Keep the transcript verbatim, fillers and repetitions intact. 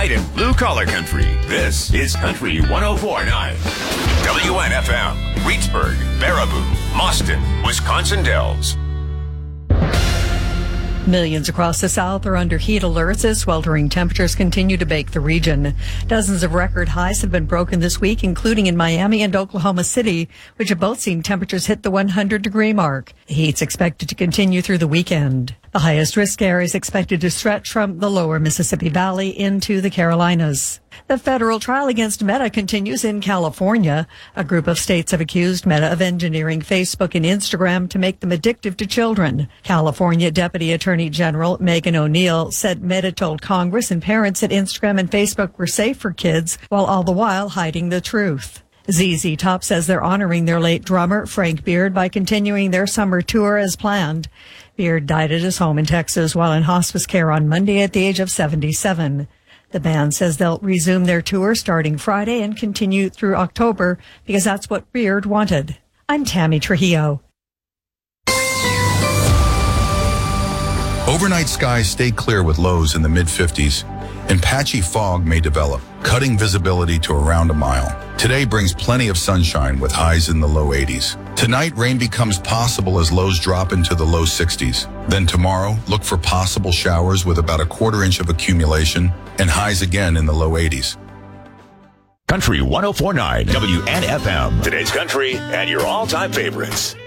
White and blue collar country. This is Country one oh four point nine. W N F M, Reedsburg, Baraboo, Mauston, Wisconsin Dells. Millions across the South are under heat alerts as sweltering temperatures continue to bake the region. Dozens of record highs have been broken this week, including in Miami and Oklahoma City, which have both seen temperatures hit the one hundred degree mark. The heat's expected to continue through the weekend. The highest risk area is expected to stretch from the lower Mississippi Valley into the Carolinas. The federal trial against Meta continues in California. A group of states have accused Meta of engineering Facebook and Instagram to make them addictive to children. California Deputy Attorney General Megan O'Neill said Meta told Congress and parents that Instagram and Facebook were safe for kids, while all the while hiding the truth. Z Z Top says they're honoring their late drummer, Frank Beard, by continuing their summer tour as planned. Beard died at his home in Texas while in hospice care on Monday at the age of seventy-seven. The band says they'll resume their tour starting Friday and continue through October because that's what Beard wanted. I'm Tammy Trujillo. Overnight skies stay clear with lows in the mid fifties, and patchy fog may develop, cutting visibility to around a mile. Today brings plenty of sunshine with highs in the low eighties. Tonight, rain becomes possible as lows drop into the low sixties. Then tomorrow, look for possible showers with about a quarter inch of accumulation and highs again in the low eighties. Country one oh four point nine, W N F M. Today's country and your all-time favorites.